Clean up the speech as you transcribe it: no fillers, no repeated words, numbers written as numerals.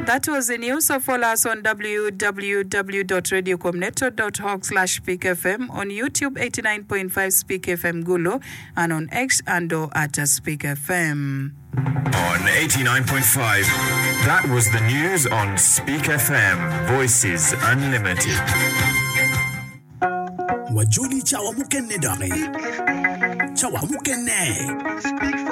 That was the news. So follow us on www.radiocomneto.org/Speak FM, on YouTube 89.5 Speak FM Gulu, and on X and at Speak FM. On 89.5, that was the news on Speak FM, Voices Unlimited. Wajuli chawa mukene dare. Chawa mukene.